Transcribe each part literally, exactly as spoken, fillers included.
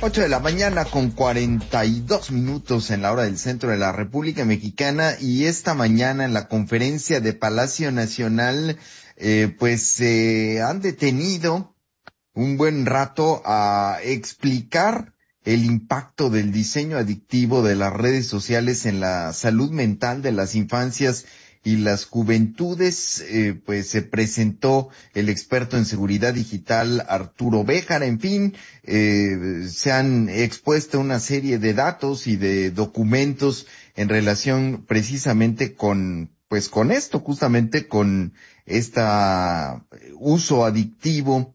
Ocho de la mañana con cuarenta y dos minutos en la hora del centro de la República Mexicana, y esta mañana en la conferencia de Palacio Nacional, eh, pues se eh, han detenido un buen rato a explicar el impacto del diseño adictivo de las redes sociales en la salud mental de las infancias y las juventudes. Eh, pues se presentó el experto en seguridad digital Arturo Béjar. En fin, eh, se han expuesto una serie de datos y de documentos en relación precisamente con, pues con esto, justamente con este uso adictivo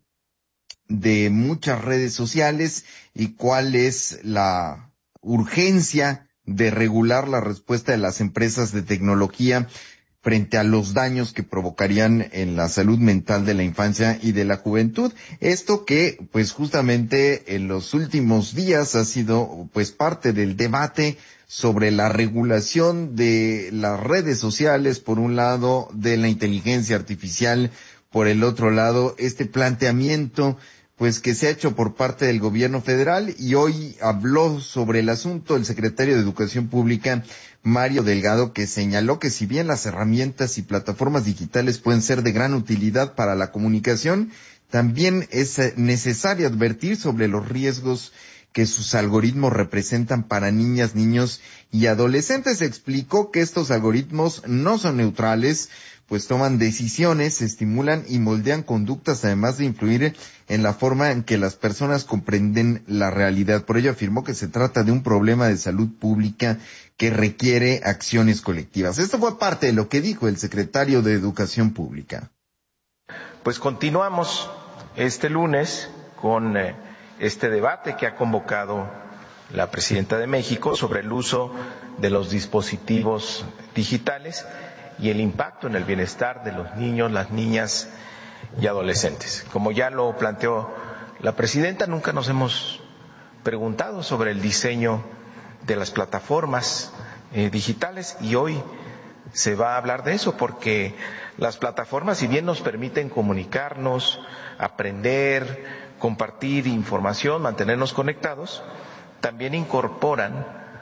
de muchas redes sociales y cuál es la urgencia de regular la respuesta de las empresas de tecnología frente a los daños que provocarían en la salud mental de la infancia y de la juventud. Esto que, pues justamente en los últimos días ha sido, pues, parte del debate sobre la regulación de las redes sociales, por un lado, de la inteligencia artificial, por el otro lado, este planteamiento pues que se ha hecho por parte del gobierno federal. Y hoy habló sobre el asunto el secretario de Educación Pública, Mario Delgado, que señaló que si bien las herramientas y plataformas digitales pueden ser de gran utilidad para la comunicación, también es necesario advertir sobre los riesgos que sus algoritmos representan para niñas, niños y adolescentes. Explicó que estos algoritmos no son neutrales, pues toman decisiones, estimulan y moldean conductas, además de influir en la forma en que las personas comprenden la realidad. Por ello afirmó que se trata de un problema de salud pública que requiere acciones colectivas. Esto fue parte de lo que dijo el secretario de Educación Pública. Pues continuamos este lunes con eh, este debate que ha convocado la Presidenta de México sobre el uso de los dispositivos digitales y el impacto en el bienestar de los niños, las niñas y adolescentes. Como ya lo planteó la Presidenta, nunca nos hemos preguntado sobre el diseño de las plataformas eh, digitales, y hoy se va a hablar de eso, porque las plataformas, si bien nos permiten comunicarnos, aprender, compartir información, mantenernos conectados, también incorporan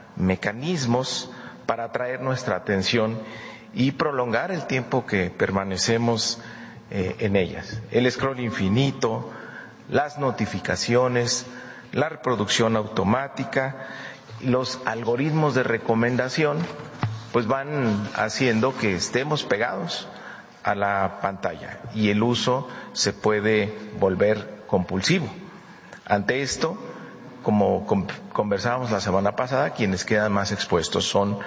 mecanismos para atraer nuestra atención y prolongar el tiempo que permanecemos eh, en ellas. El scroll infinito, las notificaciones, la reproducción automática, los algoritmos de recomendación, pues van haciendo que estemos pegados a la pantalla y el uso se puede volver compulsivo. Ante esto, como conversábamos la semana pasada, quienes quedan más expuestos son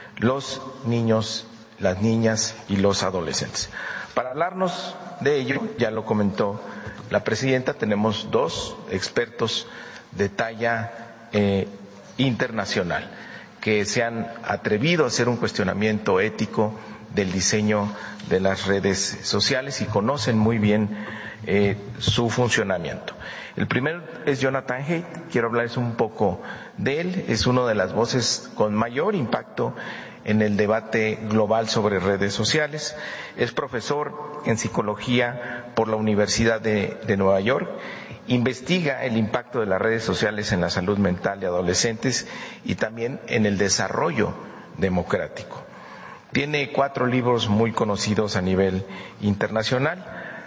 los niños, las niñas y los adolescentes. Para hablarnos de ello, ya lo comentó la Presidenta, tenemos dos expertos de talla eh, internacional que se han atrevido a hacer un cuestionamiento ético del diseño de las redes sociales y conocen muy bien eh, su funcionamiento. El primero es Jonathan Haidt. Quiero hablarles un poco de él. Es una de las voces con mayor impacto en el debate global sobre redes sociales. Es profesor en psicología por la Universidad de, de Nueva York. Investiga el impacto de las redes sociales en la salud mental de adolescentes y también en el desarrollo democrático. Tiene cuatro libros muy conocidos a nivel internacional.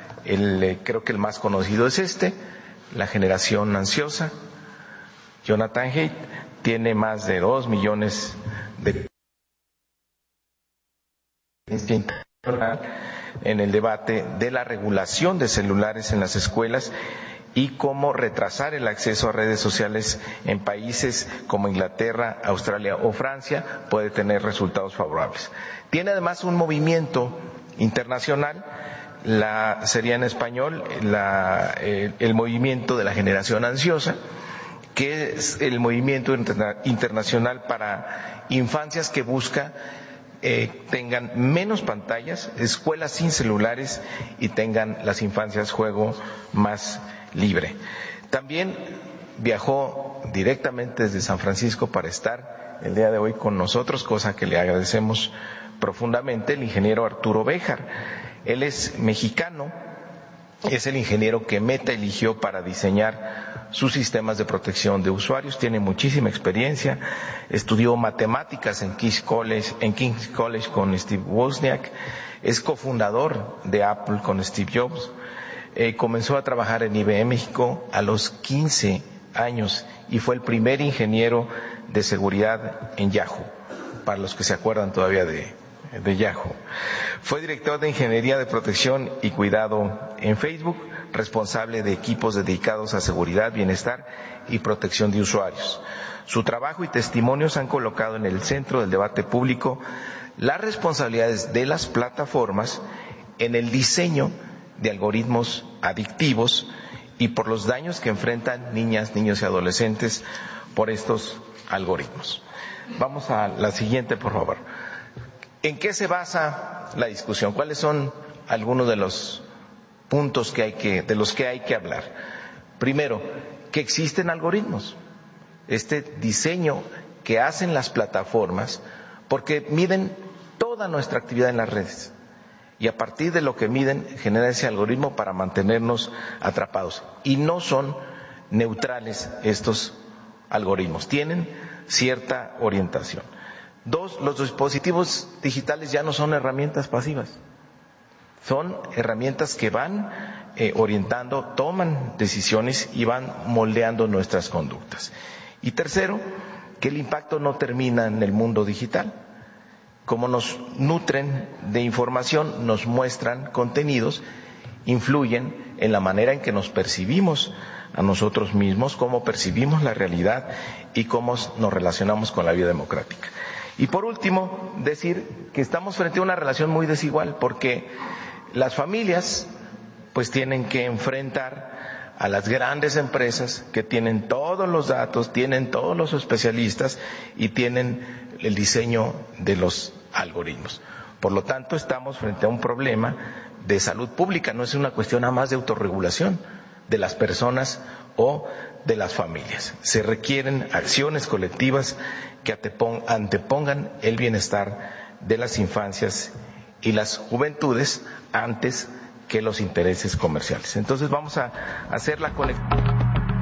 El, creo que el más conocido es este, La generación ansiosa. Jonathan Haidt tiene más de dos millones de en el debate de la regulación de celulares en las escuelas y cómo retrasar el acceso a redes sociales en países como Inglaterra, Australia o Francia puede tener resultados favorables. Tiene además un movimiento internacional, la sería en español la, el, el movimiento de la generación ansiosa, que es el movimiento interna, internacional para infancias que busca Eh, tengan menos pantallas, escuelas sin celulares y tengan las infancias juego más libre. También viajó directamente desde San Francisco para estar el día de hoy con nosotros, cosa que le agradecemos profundamente, el ingeniero Arturo Béjar. Él es mexicano, es el ingeniero que Meta eligió para diseñar sus sistemas de protección de usuarios. Tiene muchísima experiencia, estudió matemáticas en King's College, en King's College con Steve Wozniak, es cofundador de Apple con Steve Jobs, eh, comenzó a trabajar en I B M México a los quince años y fue el primer ingeniero de seguridad en Yahoo, para los que se acuerdan todavía de, de Yahoo. Fue director de Ingeniería de Protección y Cuidado en Facebook, responsable de equipos dedicados a seguridad, bienestar y protección de usuarios. Su trabajo y testimonios han colocado en el centro del debate público las responsabilidades de las plataformas en el diseño de algoritmos adictivos y por los daños que enfrentan niñas, niños y adolescentes por estos algoritmos. Vamos a la siguiente, por favor. ¿En qué se basa la discusión? ¿Cuáles son algunos de los puntos que hay que, de los que hay que hablar? Primero, que existen algoritmos. Este diseño que hacen las plataformas, porque miden toda nuestra actividad en las redes. Y a partir de lo que miden, genera ese algoritmo para mantenernos atrapados. Y no son neutrales estos algoritmos, tienen cierta orientación. Dos, los dispositivos digitales ya no son herramientas pasivas, son herramientas que van eh, orientando, toman decisiones y van moldeando nuestras conductas. Y tercero, que el impacto no termina en el mundo digital. Como nos nutren de información, nos muestran contenidos, influyen en la manera en que nos percibimos a nosotros mismos, cómo percibimos la realidad y cómo nos relacionamos con la vida democrática. Y por último, decir que estamos frente a una relación muy desigual, porque las familias pues tienen que enfrentar a las grandes empresas que tienen todos los datos, tienen todos los especialistas y tienen el diseño de los algoritmos. Por lo tanto, estamos frente a un problema de salud pública, no es una cuestión nada más de autorregulación de las personas o de las familias. Se requieren acciones colectivas que antepongan el bienestar de las infancias y las juventudes antes que los intereses comerciales. Entonces vamos a hacer la conexión.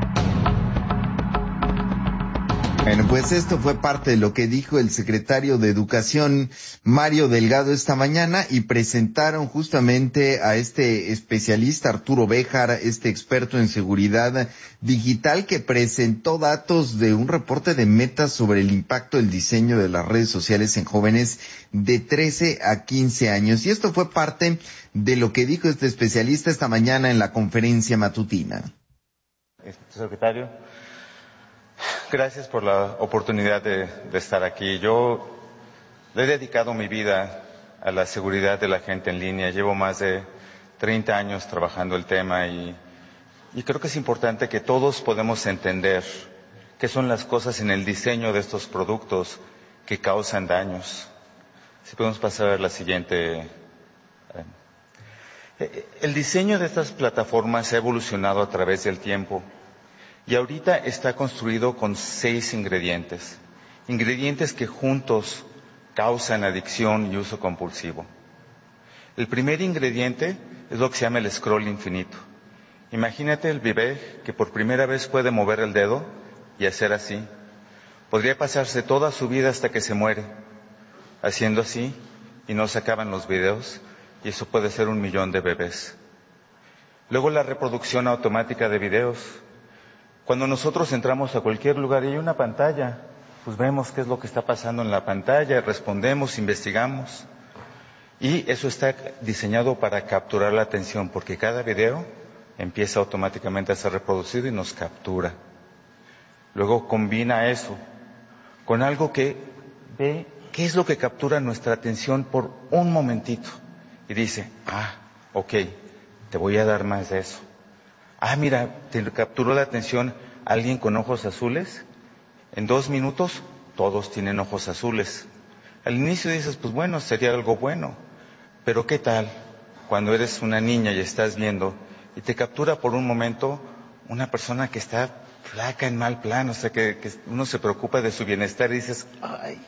Bueno, pues esto fue parte de lo que dijo el secretario de Educación, Mario Delgado, esta mañana, y presentaron justamente a este especialista, Arturo Béjar, este experto en seguridad digital, que presentó datos de un reporte de Meta sobre el impacto del diseño de las redes sociales en jóvenes de trece a quince años. Y esto fue parte de lo que dijo este especialista esta mañana en la conferencia matutina. Secretario, gracias por la oportunidad de, de estar aquí. Yo le he dedicado mi vida a la seguridad de la gente en línea. Llevo más de treinta años trabajando el tema y, y creo que es importante que todos podamos entender qué son las cosas en el diseño de estos productos que causan daños. Si podemos pasar a la siguiente. El diseño de estas plataformas ha evolucionado a través del tiempo. Y ahorita está construido con seis ingredientes, ingredientes que juntos causan adicción y uso compulsivo. El primer ingrediente es lo que se llama el scroll infinito. Imagínate el bebé que por primera vez puede mover el dedo y hacer así. Podría pasarse toda su vida hasta que se muere, haciendo así, y no se acaban los videos, y eso puede ser un millón de bebés. Luego la reproducción automática de videos. Cuando nosotros entramos a cualquier lugar y hay una pantalla, pues vemos qué es lo que está pasando en la pantalla, respondemos, investigamos. Y eso está diseñado para capturar la atención, porque cada video empieza automáticamente a ser reproducido y nos captura. Luego combina eso con algo que ve qué es lo que captura nuestra atención por un momentito. Y dice, ah, ok, te voy a dar más de eso. Ah, mira, te capturó la atención alguien con ojos azules. En dos minutos, todos tienen ojos azules. Al inicio dices, pues bueno, sería algo bueno. Pero ¿qué tal cuando eres una niña y estás viendo y te captura por un momento una persona que está flaca en mal plan? O sea, que, que uno se preocupa de su bienestar y dices, ay.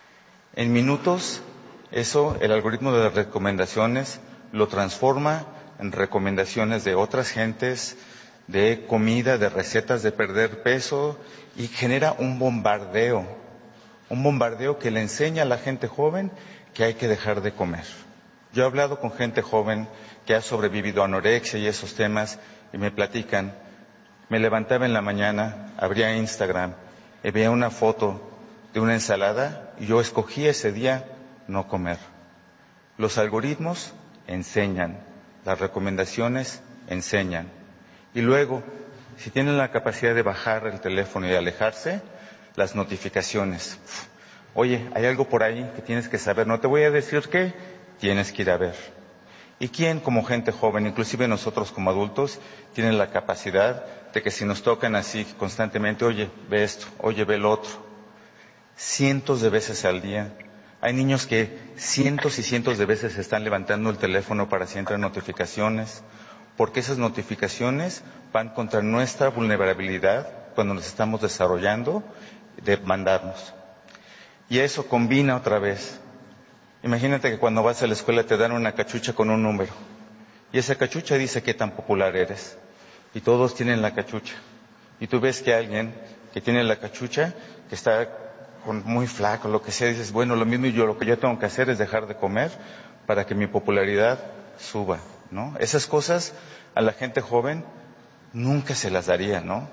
En minutos, eso, el algoritmo de las recomendaciones lo transforma, en recomendaciones de otras gentes, de comida, de recetas de perder peso, y genera un bombardeo, un bombardeo que le enseña a la gente joven que hay que dejar de comer. Yo he hablado con gente joven que ha sobrevivido a anorexia y esos temas, y me platican, me levantaba en la mañana, abría Instagram, y veía una foto de una ensalada, y yo escogí ese día no comer. Los algoritmos enseñan, las recomendaciones enseñan. Y luego, si tienen la capacidad de bajar el teléfono y alejarse, las notificaciones. Oye, hay algo por ahí que tienes que saber, no te voy a decir qué, tienes que ir a ver. ¿Y quién como gente joven, inclusive nosotros como adultos, tienen la capacidad de que si nos tocan así constantemente, oye, ve esto, oye, ve el otro, cientos de veces al día? Hay niños que cientos y cientos de veces están levantando el teléfono para si entran notificaciones, porque esas notificaciones van contra nuestra vulnerabilidad cuando nos estamos desarrollando de mandarnos. Y eso combina otra vez. Imagínate que cuando vas a la escuela te dan una cachucha con un número, y esa cachucha dice qué tan popular eres, y todos tienen la cachucha, y tú ves que alguien que tiene la cachucha, que está con muy flaco, lo que sea, dices, bueno, lo mismo yo, lo que yo tengo que hacer es dejar de comer para que mi popularidad suba, ¿no? Esas cosas a la gente joven nunca se las daría, ¿no?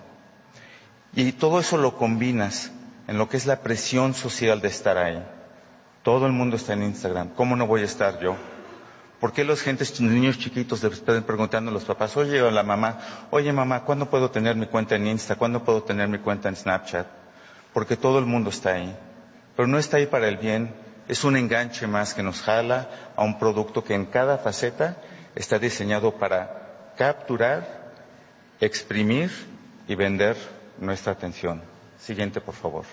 Y todo eso lo combinas en lo que es la presión social de estar ahí. Todo el mundo está en Instagram, ¿cómo no voy a estar yo? ¿Por qué los gentes, niños chiquitos, le están preguntando a los papás, oye, o a la mamá, oye mamá, ¿cuándo puedo tener mi cuenta en Insta? ¿Cuándo puedo tener mi cuenta en Snapchat? Porque todo el mundo está ahí. Pero no está ahí para el bien, es un enganche más que nos jala a un producto que en cada faceta está diseñado para capturar, exprimir y vender nuestra atención. Siguiente, por favor.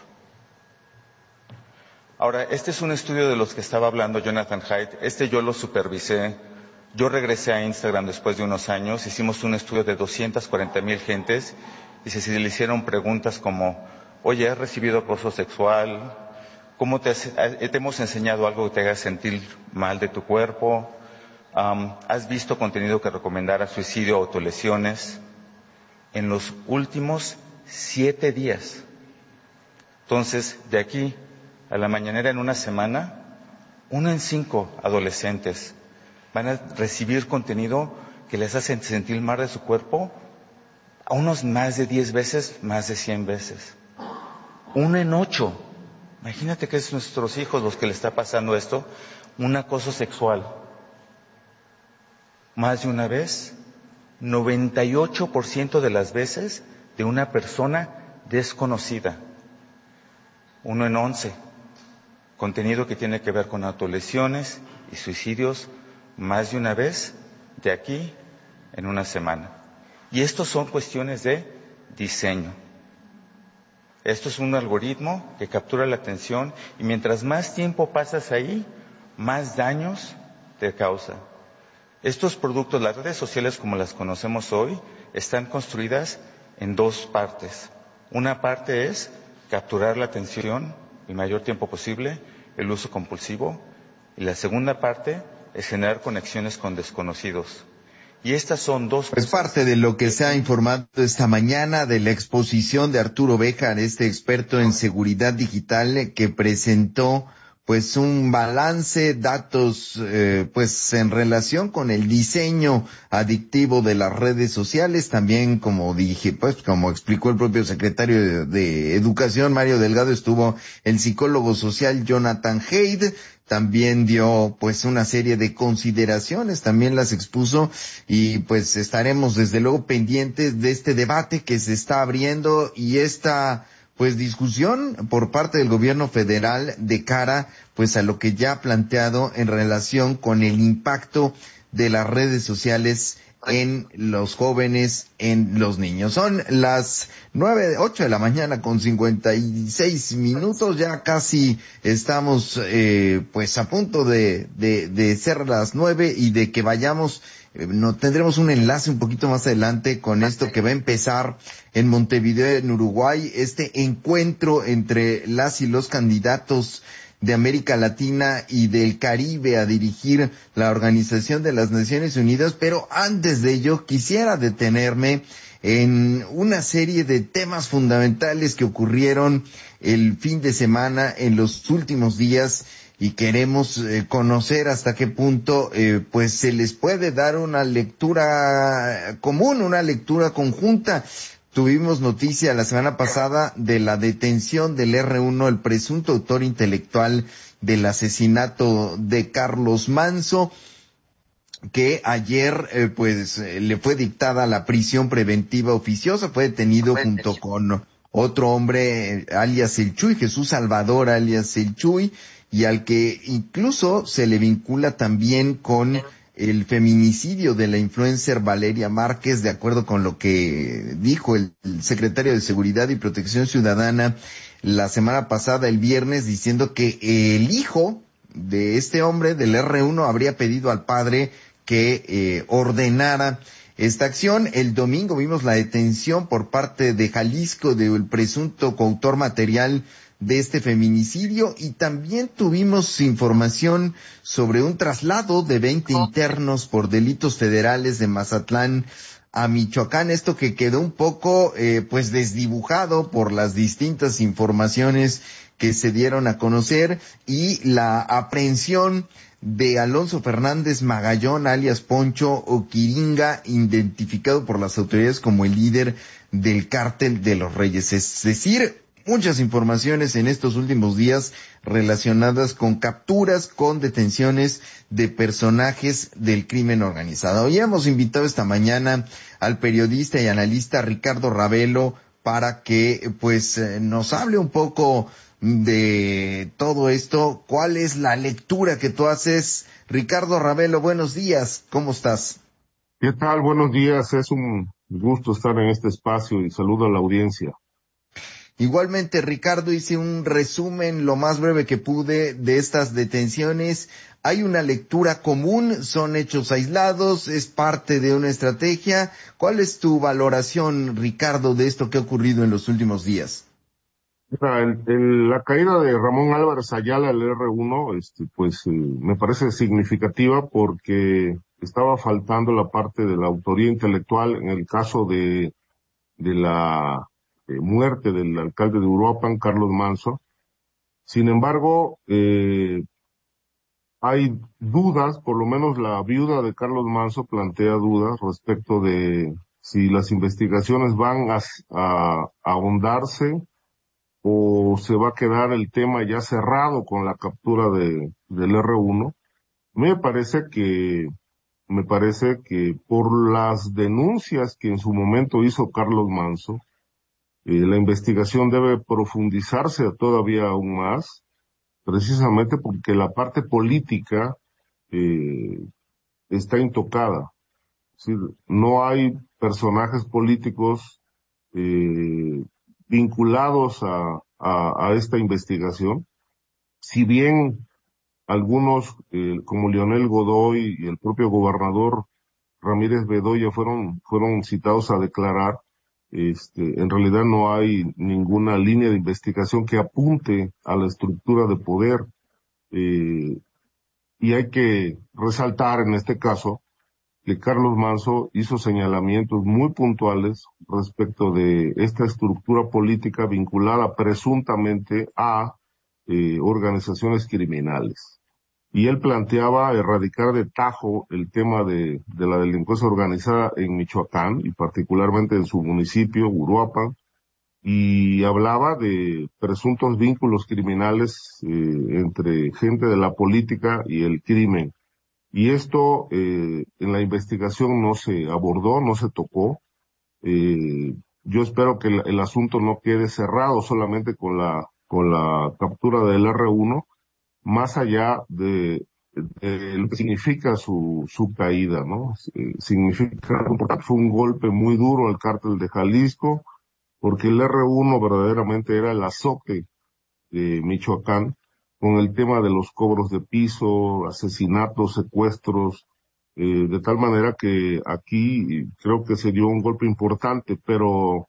Ahora, este es un estudio de los que estaba hablando Jonathan Haidt. Este yo lo supervisé. Yo regresé a Instagram después de unos años. Hicimos un estudio de doscientas cuarenta mil gentes y se le hicieron preguntas como, oye, ¿has recibido acoso sexual? ¿Cómo te, has, te hemos enseñado algo que te haga sentir mal de tu cuerpo? Um, ¿Has visto contenido que recomendara suicidio o autolesiones? En los últimos siete días. Entonces, de aquí a la mañanera en una semana, uno en cinco adolescentes van a recibir contenido que les hace sentir mal de su cuerpo, a unos más de diez veces, más de cien veces. Uno en ocho. Imagínate que es nuestros hijos los que le está pasando esto, un acoso sexual. Más de una vez, noventa y ocho por ciento de las veces de una persona desconocida. Uno en once. Contenido que tiene que ver con autolesiones y suicidios más de una vez de aquí en una semana. Y estos son cuestiones de diseño. Esto es un algoritmo que captura la atención y mientras más tiempo pasas ahí, más daños te causa. Estos productos, las redes sociales como las conocemos hoy, están construidas en dos partes. Una parte es capturar la atención el mayor tiempo posible, el uso compulsivo, y la segunda parte es generar conexiones con desconocidos. Y estas son dos... Pues parte de lo que se ha informado esta mañana de la exposición de Arturo Béjar, este experto en seguridad digital, que presentó pues un balance, datos eh, pues en relación con el diseño adictivo de las redes sociales. También, como dije, pues como explicó el propio secretario de, de Educación, Mario Delgado, estuvo el psicólogo social Jonathan Haidt. También dio pues una serie de consideraciones, también las expuso, y pues estaremos desde luego pendientes de este debate que se está abriendo y esta pues discusión por parte del gobierno federal de cara pues a lo que ya ha planteado en relación con el impacto de las redes sociales en los jóvenes, en los niños. Son las nueve, ocho de la mañana con cincuenta y seis minutos, ya casi estamos eh, pues a punto de, de, de ser las nueve y de que vayamos. No, tendremos un enlace un poquito más adelante con esto que va a empezar en Montevideo, en Uruguay, este encuentro entre las y los candidatos de América Latina y del Caribe a dirigir la Organización de las Naciones Unidas, pero antes de ello quisiera detenerme en una serie de temas fundamentales que ocurrieron el fin de semana, en los últimos días, y queremos eh, conocer hasta qué punto eh, pues se les puede dar una lectura común, una lectura conjunta. Tuvimos noticia la semana pasada de la detención del erre uno, el presunto autor intelectual del asesinato de Carlos Manzo, que ayer eh, pues eh, le fue dictada la prisión preventiva oficiosa. Fue detenido junto con otro hombre, eh, alias El Chuy, Jesús Salvador alias El Chuy, y al que incluso se le vincula también con el feminicidio de la influencer Valeria Márquez, de acuerdo con lo que dijo el, el secretario de Seguridad y Protección Ciudadana la semana pasada, el viernes, diciendo que el hijo de este hombre, del erre uno, habría pedido al padre que eh, ordenara esta acción. El domingo vimos la detención por parte de Jalisco del presunto coautor material de este feminicidio, y también tuvimos información sobre un traslado de veinte internos por delitos federales de Mazatlán a Michoacán, esto que quedó un poco eh, pues desdibujado por las distintas informaciones que se dieron a conocer, y la aprehensión de Alonso Fernández Magallón, alias Poncho Oquiringa, identificado por las autoridades como el líder del cártel de los Reyes. Es decir, muchas informaciones en estos últimos días relacionadas con capturas, con detenciones de personajes del crimen organizado. Hoy hemos invitado esta mañana al periodista y analista Ricardo Ravelo para que pues nos hable un poco de todo esto. ¿Cuál es la lectura que tú haces? Ricardo Ravelo, buenos días, ¿cómo estás? ¿Qué tal? Buenos días, es un gusto estar en este espacio y saludo a la audiencia. Igualmente, Ricardo, hice un resumen lo más breve que pude de estas detenciones. ¿Hay una lectura común? ¿Son hechos aislados? ¿Es parte de una estrategia? ¿Cuál es tu valoración, Ricardo, de esto que ha ocurrido en los últimos días? Mira, el, el, la caída de Ramón Álvarez Ayala, el erre uno, este, pues eh, me parece significativa porque estaba faltando la parte de la autoría intelectual en el caso de, de la eh, muerte del alcalde de Uruapan, Carlos Manzo. Sin embargo, eh, hay dudas, por lo menos la viuda de Carlos Manzo plantea dudas respecto de si las investigaciones van a, a, a ahondarse o se va a quedar el tema ya cerrado con la captura de, del erre uno. Me parece que, me parece que por las denuncias que en su momento hizo Carlos Manzo, eh, la investigación debe profundizarse todavía aún más, precisamente porque la parte política eh, está intocada. Es decir, no hay personajes políticos eh, vinculados a, a, a esta investigación. Si bien algunos, eh, como Leonel Godoy y el propio gobernador Ramírez Bedoya fueron, fueron citados a declarar, este, en realidad no hay ninguna línea de investigación que apunte a la estructura de poder, eh, y hay que resaltar en este caso que Carlos Manzo hizo señalamientos muy puntuales respecto de esta estructura política vinculada presuntamente a eh, organizaciones criminales. Y él planteaba erradicar de tajo el tema de, de la delincuencia organizada en Michoacán y particularmente en su municipio, Uruapan, y hablaba de presuntos vínculos criminales eh, entre gente de la política y el crimen. Y esto eh, en la investigación no se abordó, no se tocó. Eh, yo espero que el, el asunto no quede cerrado solamente con la con la captura del erre uno, más allá de, de lo que significa su su caída, ¿no? Eh, significa fue un golpe muy duro al cártel de Jalisco, porque el erre uno verdaderamente era el azote de Michoacán, con el tema de los cobros de piso, asesinatos, secuestros, eh, de tal manera que aquí creo que se dio un golpe importante, pero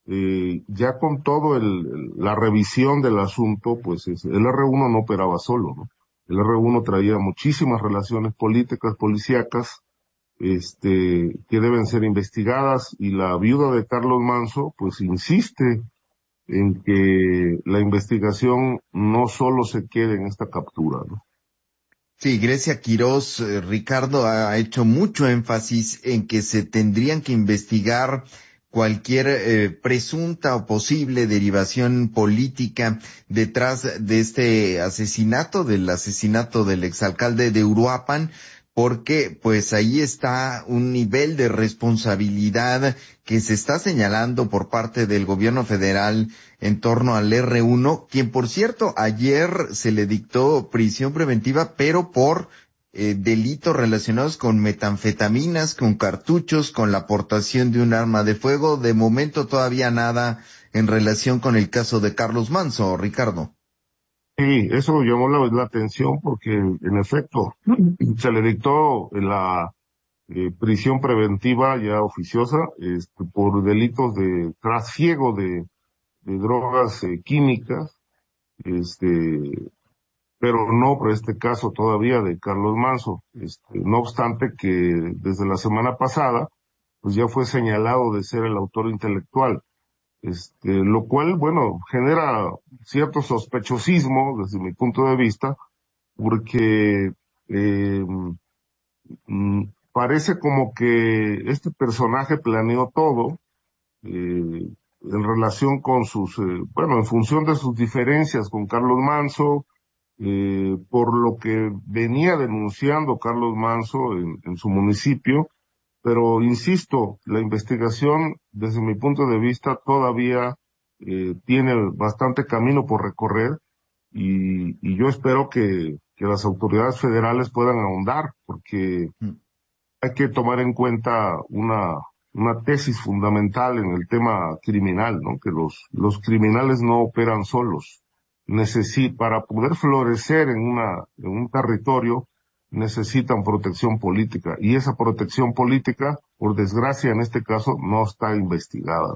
eh, ya con todo el, la revisión del asunto, pues es, el erre uno no operaba solo, ¿no? El erre uno traía muchísimas relaciones políticas, policíacas, este, que deben ser investigadas, y la viuda de Carlos Manso, pues insiste en que la investigación no solo se quede en esta captura, ¿no? Sí, Grecia Quirós, eh, Ricardo, ha hecho mucho énfasis en que se tendrían que investigar cualquier eh, presunta o posible derivación política detrás de este asesinato, del asesinato del exalcalde de Uruapan, porque pues ahí está un nivel de responsabilidad que se está señalando por parte del gobierno federal en torno al erre uno, quien por cierto ayer se le dictó prisión preventiva, pero por eh, delitos relacionados con metanfetaminas, con cartuchos, con la aportación de un arma de fuego. De momento todavía nada en relación con el caso de Carlos Manso, Ricardo. Sí, eso llamó la, la atención porque, en efecto, se le dictó la eh, prisión preventiva ya oficiosa, este, por delitos de trasiego de, de drogas eh, químicas, este, pero no por este caso todavía de Carlos Manso. Este, no obstante que desde la semana pasada, pues ya fue señalado de ser el autor intelectual. Este, lo cual, bueno, genera cierto sospechosismo desde mi punto de vista, porque eh, mm, parece como que este personaje planeó todo eh, en relación con sus, eh, bueno, en función de sus diferencias con Carlos Manso, eh, por lo que venía denunciando Carlos Manso en, en su municipio. Pero insisto, la investigación, desde mi punto de vista, todavía eh, tiene bastante camino por recorrer, y, y yo espero que, que las autoridades federales puedan ahondar, porque hay que tomar en cuenta una, una tesis fundamental en el tema criminal, ¿no? Que los, los criminales no operan solos. Necesi- para poder florecer en una, en un territorio, necesitan protección política, y esa protección política, por desgracia en este caso, no está investigada.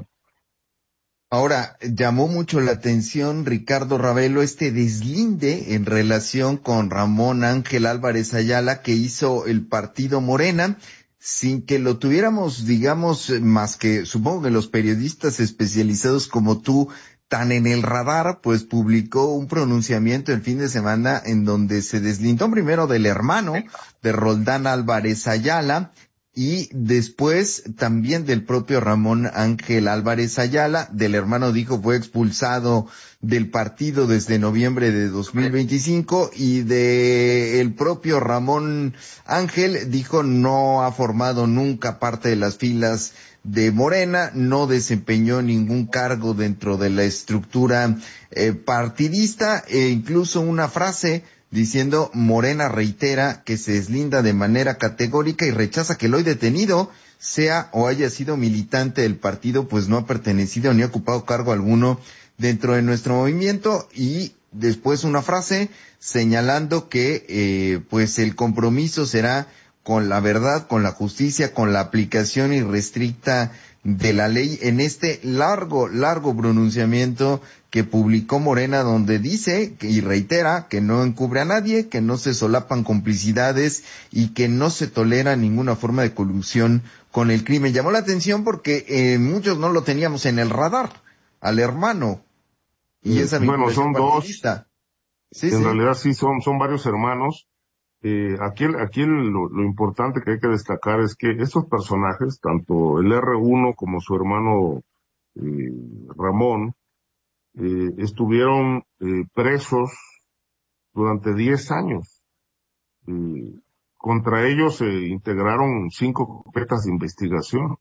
Ahora, llamó mucho la atención, Ricardo Ravelo, este deslinde en relación con Ramón Ángel Álvarez Ayala que hizo el partido Morena, sin que lo tuviéramos, digamos, más que supongo que los periodistas especializados como tú, tan en el radar, pues publicó un pronunciamiento el fin de semana en donde se deslindó primero del hermano de Roldán Álvarez Ayala, y después también del propio Ramón Ángel Álvarez Ayala. Del hermano dijo fue expulsado del partido desde noviembre de dos mil veinticinco, y de el propio Ramón Ángel dijo no ha formado nunca parte de las filas de Morena, no desempeñó ningún cargo dentro de la estructura eh, partidista, e incluso una frase diciendo Morena reitera que se deslinda de manera categórica y rechaza que el hoy detenido sea o haya sido militante del partido, pues no ha pertenecido ni ha ocupado cargo alguno dentro de nuestro movimiento. Y después una frase señalando que eh, pues el compromiso será con la verdad, con la justicia, con la aplicación irrestricta de la ley, en este largo, largo pronunciamiento que publicó Morena, donde dice y reitera que no encubre a nadie, que no se solapan complicidades y que no se tolera ninguna forma de colusión con el crimen. Llamó la atención porque eh, muchos no lo teníamos en el radar, al hermano, y esa Bueno, son partidista. dos, Sí, en sí. realidad sí son, son varios hermanos. Eh, aquí aquí lo, lo importante que hay que destacar es que estos personajes, tanto el erre uno como su hermano eh, Ramón, eh, estuvieron eh, presos durante diez años. Eh, contra ellos se integraron cinco carpetas de investigación,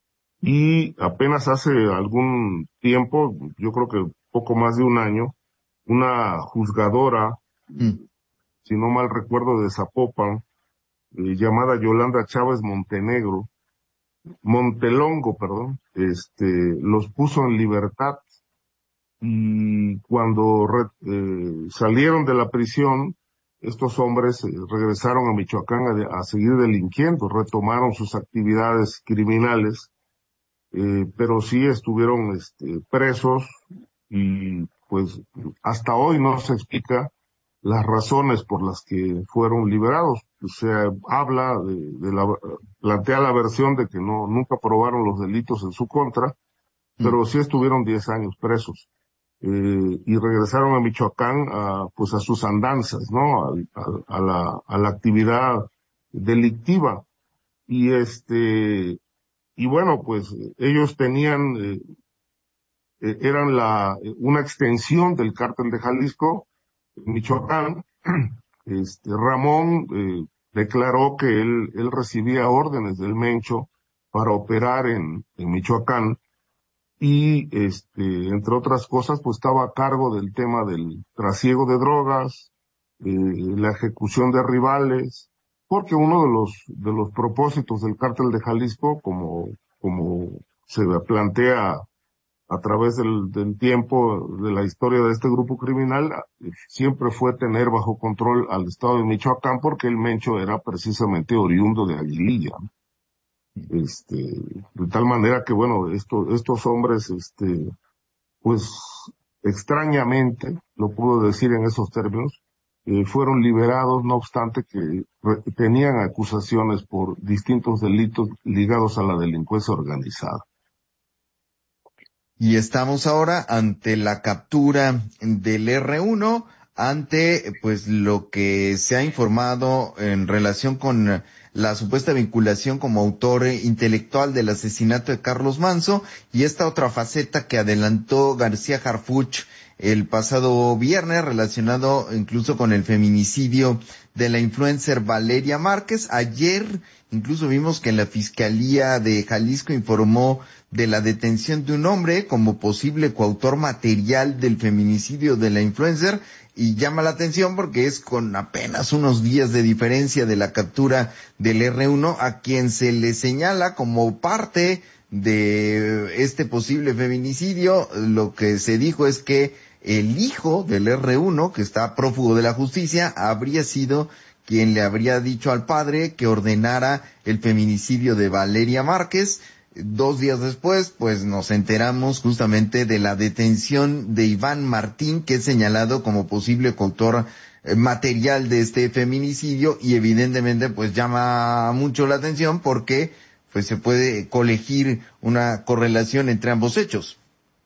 y apenas hace algún tiempo, yo creo que poco más de un año, una juzgadora, Mm. si no mal recuerdo, de Zapopan, eh, llamada Yolanda Chávez Montenegro, Montelongo, perdón, este, los puso en libertad, y cuando re, eh, salieron de la prisión, estos hombres eh, regresaron a Michoacán a, a seguir delinquiendo, retomaron sus actividades criminales, eh, pero sí estuvieron este, presos y pues hasta hoy no se explica las razones por las que fueron liberados. O sea, habla de, de la, plantea la versión de que no, nunca probaron los delitos en su contra, pero sí estuvieron diez años presos. Eh, y regresaron a Michoacán a, pues a sus andanzas, ¿no? A, a, a la, a la actividad delictiva. Y este, y bueno, pues ellos tenían, eh, eh, eran la, una extensión del cártel de Jalisco, Michoacán. Este, Ramón, eh, declaró que él, él recibía órdenes del Mencho para operar en, en Michoacán. Y, este, entre otras cosas, pues estaba a cargo del tema del trasiego de drogas, eh, la ejecución de rivales, porque uno de los, de los propósitos del cártel de Jalisco, como, como se plantea a través del, del tiempo de la historia de este grupo criminal, siempre fue tener bajo control al estado de Michoacán, porque el Mencho era precisamente oriundo de Aguililla. Este, de tal manera que, bueno, esto, estos hombres, este, pues, extrañamente, lo puedo decir en esos términos, eh, fueron liberados, no obstante que re- tenían acusaciones por distintos delitos ligados a la delincuencia organizada. Y estamos ahora ante la captura del erre uno, ante pues lo que se ha informado en relación con la supuesta vinculación como autor intelectual del asesinato de Carlos Manzo, y esta otra faceta que adelantó García Harfuch el pasado viernes, relacionado incluso con el feminicidio de la influencer Valeria Márquez. Ayer incluso vimos que la Fiscalía de Jalisco informó de la detención de un hombre como posible coautor material del feminicidio de la influencer, y llama la atención porque es con apenas unos días de diferencia de la captura del erre uno, a quien se le señala como parte de este posible feminicidio. Lo que se dijo es que el hijo del erre uno, que está prófugo de la justicia, habría sido quien le habría dicho al padre que ordenara el feminicidio de Valeria Márquez. Dos días después, pues nos enteramos justamente de la detención de Iván Martín, que es señalado como posible coautor eh, material de este feminicidio, y evidentemente pues llama mucho la atención porque pues se puede colegir una correlación entre ambos hechos.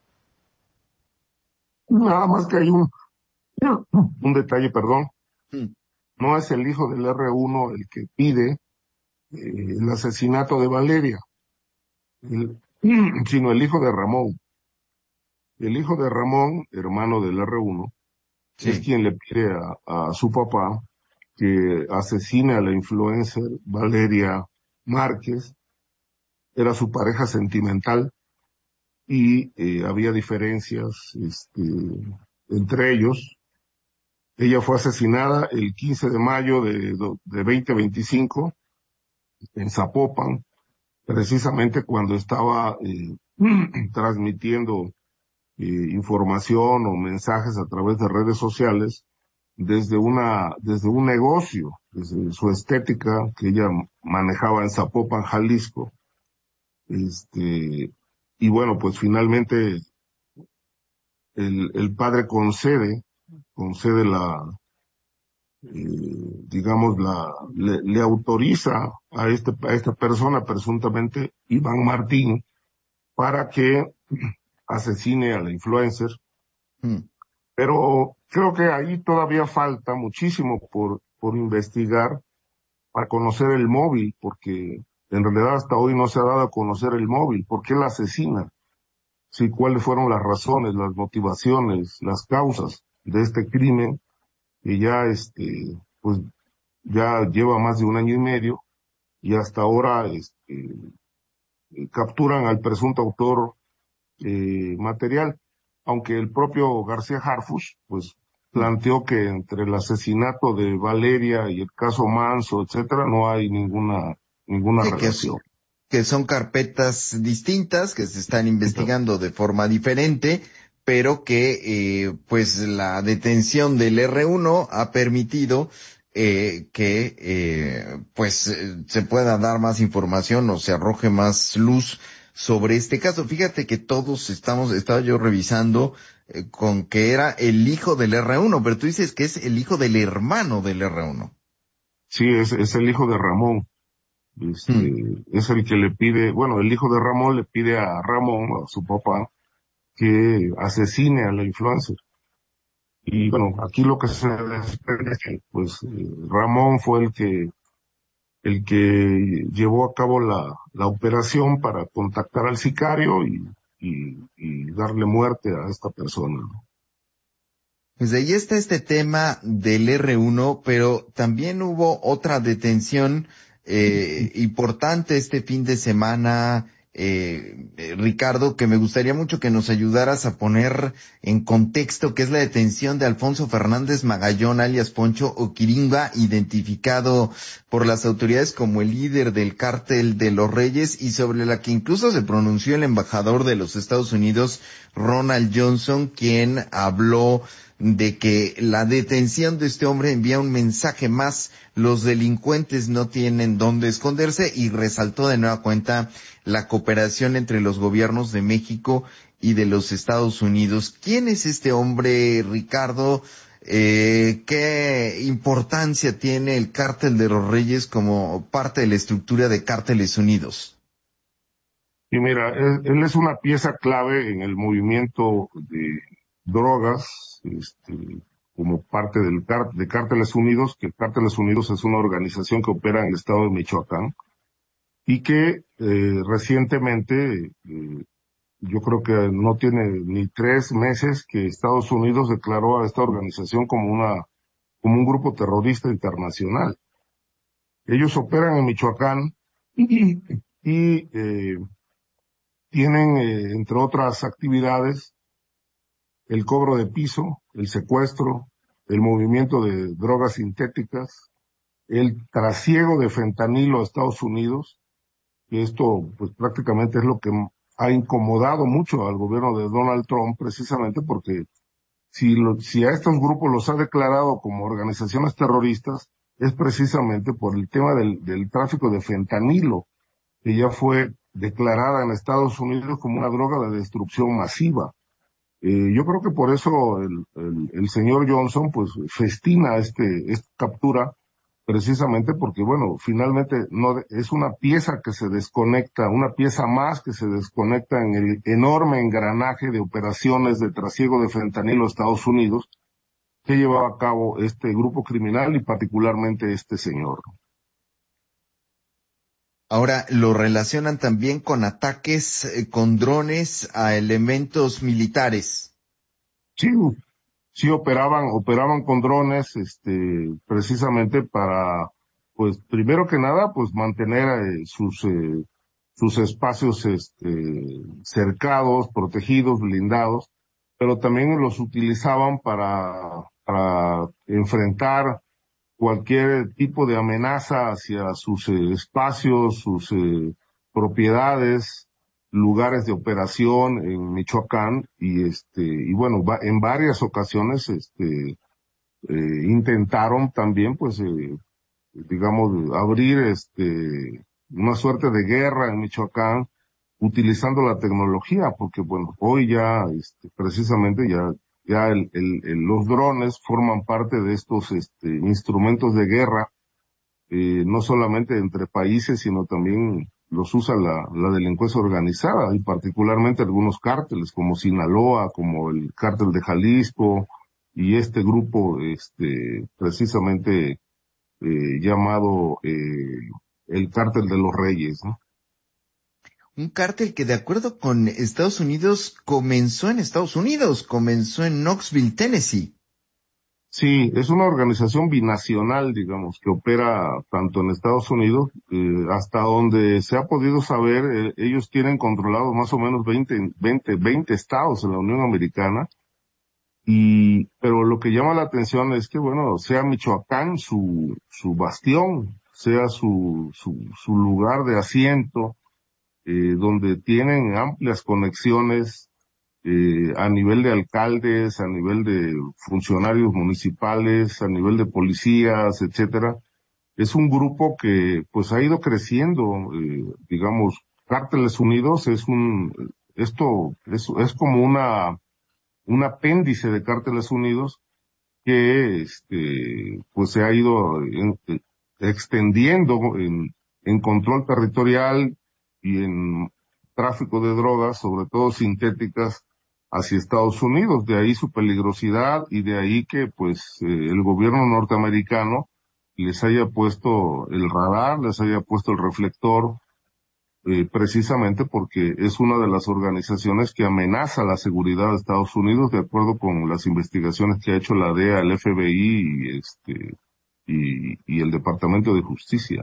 Nada más que hay un, un detalle, perdón. Hmm. No es el hijo del erre uno el que pide eh, el asesinato de Valeria, el, sino el hijo de Ramón. El hijo de Ramón, hermano del erre uno, Sí. es quien le pide a, a su papá que asesine a la influencer Valeria Márquez. Era su pareja sentimental y eh, había diferencias este, entre ellos. Ella fue asesinada el quince de mayo de, de veinte veinticinco en Zapopan, precisamente cuando estaba eh, transmitiendo eh, información o mensajes a través de redes sociales desde una desde un negocio, desde su estética que ella manejaba en Zapopan, Jalisco. Este, y bueno, pues finalmente el, el padre concede, concede la, eh, digamos, la, le, le autoriza a este, a esta persona, presuntamente Iván Martín, para que asesine a la influencer. Hmm. Pero creo que ahí todavía falta muchísimo por, por investigar para conocer el móvil, porque en realidad hasta hoy no se ha dado a conocer el móvil. ¿Por qué la asesina? Sí, cuáles fueron las razones, las motivaciones, las causas de este crimen, que ya este, pues, ya lleva más de un año y medio, y hasta ahora este, capturan al presunto autor eh, material, aunque el propio García Harfuch, pues, planteó que entre el asesinato de Valeria y el caso Manzo, etcétera, no hay ninguna ninguna Sí, que, relación. que son carpetas distintas, que se están investigando de forma diferente, pero que eh, pues la detención del erre uno ha permitido eh, que eh, pues eh, se pueda dar más información o se arroje más luz sobre este caso. Fíjate que todos estamos, estaba yo revisando eh, con que era el hijo del erre uno, pero tú dices que es el hijo del hermano del erre uno. Sí, es, es el hijo de Ramón. Este, Hmm. es el que le pide, bueno, el hijo de Ramón le pide a Ramón, a su papá, que asesine a la influencer. Y bueno, aquí lo que se desprende es que, pues, eh, Ramón fue el que, el que llevó a cabo la, la operación para contactar al sicario y, y, y darle muerte a esta persona, ¿no? Pues ahí está este tema del erre uno, pero también hubo otra detención eh, importante este fin de semana, eh, eh, Ricardo, que me gustaría mucho que nos ayudaras a poner en contexto, que es la detención de Alfonso Fernández Magallón, alias Poncho Oquiringa, identificado por las autoridades como el líder del cártel de los Reyes y sobre la que incluso se pronunció el embajador de los Estados Unidos, Ronald Johnson, quien habló de que la detención de este hombre envía un mensaje más, los delincuentes no tienen dónde esconderse, y resaltó de nueva cuenta la cooperación entre los gobiernos de México y de los Estados Unidos. ¿Quién es este hombre, Ricardo? Eh, ¿qué importancia tiene el Cártel de los Reyes como parte de la estructura de Cárteles Unidos? Y mira, él, él es una pieza clave en el movimiento de drogas, este, como parte del car de Cárteles Unidos, que Cárteles Unidos es una organización que opera en el estado de Michoacán y que eh, recientemente, eh, yo creo que no tiene ni tres meses que Estados Unidos declaró a esta organización como una como un grupo terrorista internacional. Ellos operan en Michoacán y, y eh, tienen, eh, entre otras actividades, el cobro de piso, el secuestro, el movimiento de drogas sintéticas, el trasiego de fentanilo a Estados Unidos, y esto pues prácticamente es lo que ha incomodado mucho al gobierno de Donald Trump, precisamente porque si, lo, si a estos grupos los ha declarado como organizaciones terroristas, es precisamente por el tema del, del tráfico de fentanilo, que ya fue declarada en Estados Unidos como una droga de destrucción masiva. Eh, yo creo que por eso el, el, el señor Johnson pues festina este, esta captura, precisamente porque, bueno, finalmente no es una pieza que se desconecta, una pieza más que se desconecta en el enorme engranaje de operaciones de trasiego de fentanilo a Estados Unidos que llevaba a cabo este grupo criminal y particularmente este señor. Ahora lo relacionan también con ataques eh, con drones a elementos militares. Sí, sí operaban, operaban con drones, este, precisamente para, pues, primero que nada, pues mantener eh, sus, eh, sus espacios, este, cercados, protegidos, blindados, pero también los utilizaban para, para enfrentar cualquier tipo de amenaza hacia sus eh, espacios, sus eh, propiedades, lugares de operación en Michoacán y este y bueno, va, en varias ocasiones este eh, intentaron también pues eh, digamos abrir este una suerte de guerra en Michoacán utilizando la tecnología, porque bueno, hoy ya este, precisamente ya ya el, el, el, los drones forman parte de estos este, instrumentos de guerra, eh, no solamente entre países, sino también los usa la, la delincuencia organizada, y particularmente algunos cárteles, como Sinaloa, como el cártel de Jalisco, y este grupo, este, precisamente, eh, llamado, eh, el cártel de los Reyes, ¿no? Un cártel que de acuerdo con Estados Unidos comenzó en Estados Unidos, comenzó en Knoxville, Tennessee. Sí, es una organización binacional, digamos, que opera tanto en Estados Unidos, eh, hasta donde se ha podido saber, eh, ellos tienen controlados más o menos veinte, veinte, veinte estados en la Unión Americana, y, pero lo que llama la atención es que, bueno, sea Michoacán su, su bastión, sea su, su, su lugar de asiento, eh, donde tienen amplias conexiones eh, a nivel de alcaldes, a nivel de funcionarios municipales, a nivel de policías, etcétera. Es un grupo que pues ha ido creciendo, eh, digamos, Cárteles Unidos es un, esto es, es como una, un apéndice de Cárteles Unidos que, este, pues se ha ido en, extendiendo en, en control territorial y en tráfico de drogas, sobre todo sintéticas, hacia Estados Unidos. De ahí su peligrosidad y de ahí que, pues, eh, el gobierno norteamericano les haya puesto el radar, les haya puesto el reflector, eh, precisamente porque es una de las organizaciones que amenaza la seguridad de Estados Unidos, de acuerdo con las investigaciones que ha hecho la D E A, el F B I y este y, y el Departamento de Justicia.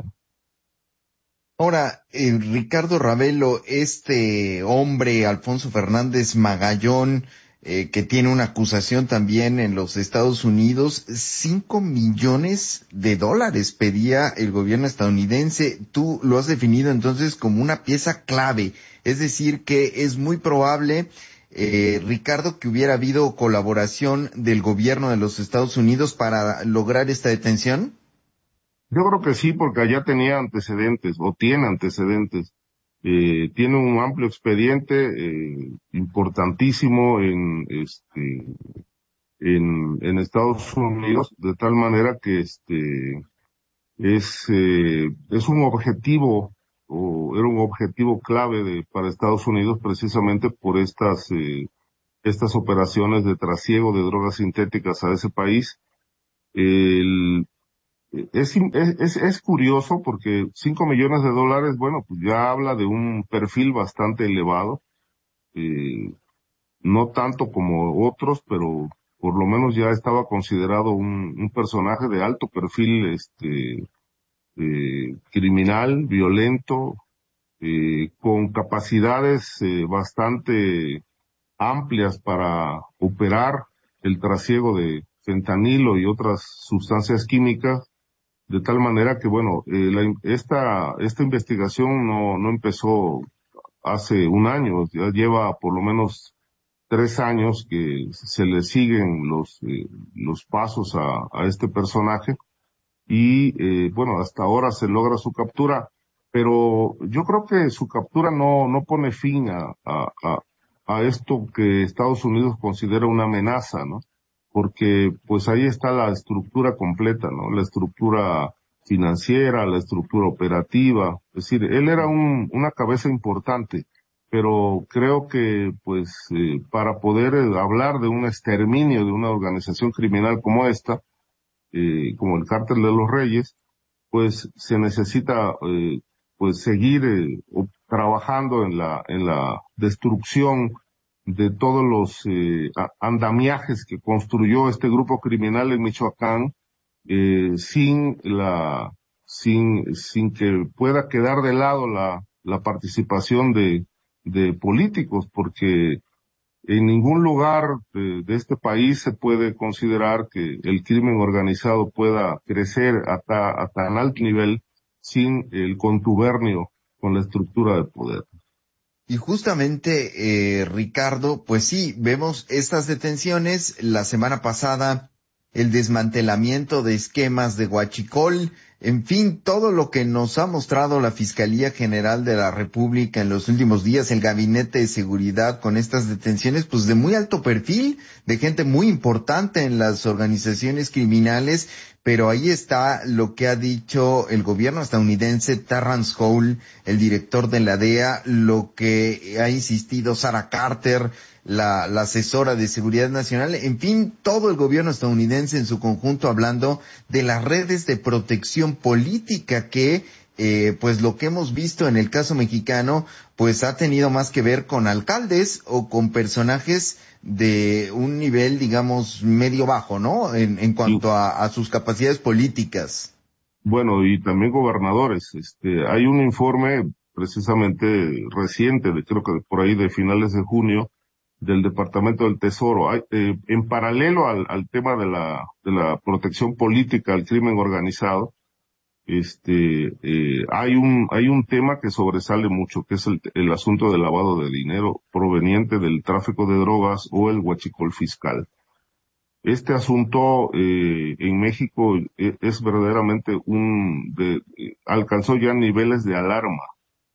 Ahora, eh, Ricardo Ravelo, este hombre, Alfonso Fernández Magallón, eh, que tiene una acusación también en los Estados Unidos, cinco millones de dólares pedía el gobierno estadounidense. Tú lo has definido entonces como una pieza clave, es decir, que es muy probable, eh, Ricardo, que hubiera habido colaboración del gobierno de los Estados Unidos para lograr esta detención. Yo creo que sí, porque allá tenía antecedentes, o tiene antecedentes. Eh, tiene un amplio expediente, eh, importantísimo en, este, en, en Estados Unidos, de tal manera que, este, es, eh, es un objetivo, o era un objetivo clave de, para Estados Unidos precisamente por estas, eh, estas operaciones de trasiego de drogas sintéticas a ese país. El, Es, es, es curioso porque cinco millones de dólares, bueno, pues ya habla de un perfil bastante elevado, eh, no tanto como otros, pero por lo menos ya estaba considerado un, un personaje de alto perfil, este, eh, criminal, violento, eh, con capacidades eh, bastante amplias para operar el trasiego de fentanilo y otras sustancias químicas. De tal manera que, bueno, eh, la, esta, esta investigación no, no empezó hace un año, ya lleva por lo menos tres años que se le siguen los, eh, los pasos a, a este personaje y, eh, bueno, hasta ahora se logra su captura, pero yo creo que su captura no, no pone fin a, a, a, a esto que Estados Unidos considera una amenaza, ¿no? Porque pues ahí está la estructura completa, ¿no? La estructura financiera, la estructura operativa. Es decir, él era un, una cabeza importante, pero creo que pues eh, para poder eh, hablar de un exterminio de una organización criminal como esta, eh, como el Cártel de los Reyes, pues se necesita eh, pues seguir eh, trabajando en la en la destrucción de todos los eh, andamiajes que construyó este grupo criminal en Michoacán, eh, sin la sin sin que pueda quedar de lado la la participación de de políticos, porque en ningún lugar de, de este país se puede considerar que el crimen organizado pueda crecer a, ta, a tan alto nivel sin el contubernio con la estructura de poder. Y justamente, eh, Ricardo, pues sí, vemos estas detenciones. La semana pasada, el desmantelamiento de esquemas de huachicol, en fin, todo lo que nos ha mostrado la Fiscalía General de la República en los últimos días, el Gabinete de Seguridad con estas detenciones, pues de muy alto perfil, de gente muy importante en las organizaciones criminales, pero ahí está lo que ha dicho el gobierno estadounidense, Terrence Howell, el director de la D E A, lo que ha insistido Sarah Carter, la, la asesora de seguridad nacional, en fin, todo el gobierno estadounidense en su conjunto hablando de las redes de protección política que, eh, pues lo que hemos visto en el caso mexicano, pues ha tenido más que ver con alcaldes o con personajes de un nivel, digamos, medio bajo, ¿no? En, en cuanto a, a sus capacidades políticas. Bueno, y también gobernadores. Este, hay un informe precisamente reciente, de, creo que por ahí de finales de junio, del Departamento del Tesoro. Hay, eh, en paralelo al, al tema de la, de la protección política al crimen organizado, este, eh, hay un, hay un tema que sobresale mucho, que es el, el asunto del lavado de dinero proveniente del tráfico de drogas o el huachicol fiscal. Este asunto eh, en México eh, es verdaderamente un, de, eh, alcanzó ya niveles de alarma.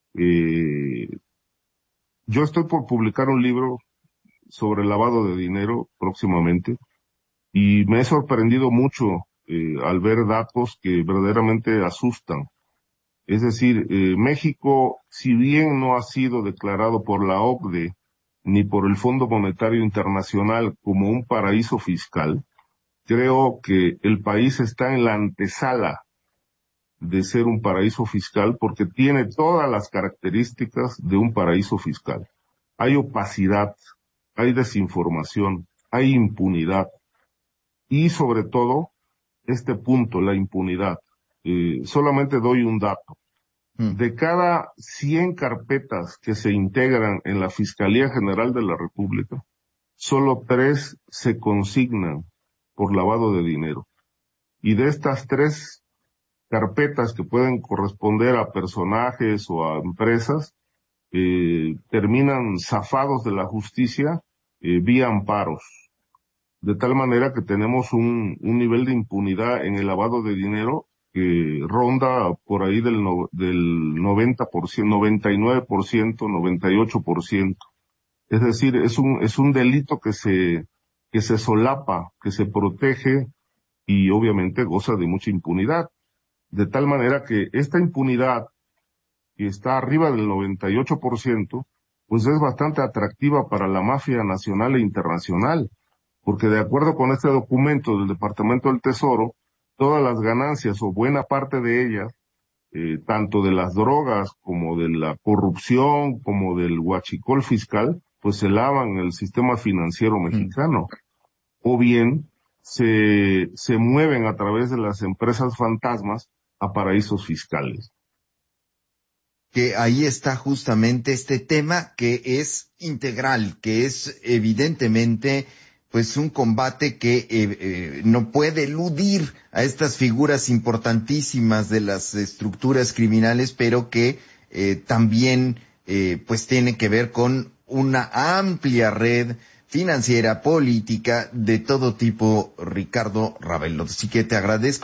Eh, yo estoy por publicar un libro sobre lavado de dinero próximamente y me he sorprendido mucho eh, al ver datos que verdaderamente asustan. Es decir, eh, México, si bien no ha sido declarado por la O C D E ni por el Fondo Monetario Internacional como un paraíso fiscal, creo que el país está en la antesala de ser un paraíso fiscal porque tiene todas las características de un paraíso fiscal. Hay opacidad, hay desinformación, hay impunidad y sobre todo este punto, la impunidad. Eh, solamente doy un dato. De cada cien carpetas que se integran en la Fiscalía General de la República, solo tres se consignan por lavado de dinero. Y de estas tres carpetas que pueden corresponder a personajes o a empresas, eh, terminan zafados de la justicia eh, vía amparos. De tal manera que tenemos un, un nivel de impunidad en el lavado de dinero que ronda por ahí del, no, del noventa por ciento, noventa y nueve por ciento, noventa y ocho por ciento. Es decir, es un, es un delito que se, que se solapa, que se protege y obviamente goza de mucha impunidad. De tal manera que esta impunidad, que está arriba del noventa y ocho por ciento, pues es bastante atractiva para la mafia nacional e internacional, porque de acuerdo con este documento del Departamento del Tesoro, todas las ganancias o buena parte de ellas, eh, tanto de las drogas como de la corrupción, como del huachicol fiscal, pues se lavan en el sistema financiero mexicano. O bien se, se mueven a través de las empresas fantasmas a paraísos fiscales. Que ahí está justamente este tema que es integral, que es evidentemente pues un combate que eh, eh, no puede eludir a estas figuras importantísimas de las estructuras criminales, pero que eh, también eh, pues tiene que ver con una amplia red financiera, política, de todo tipo, Ricardo Ravelo. Así que te agradezco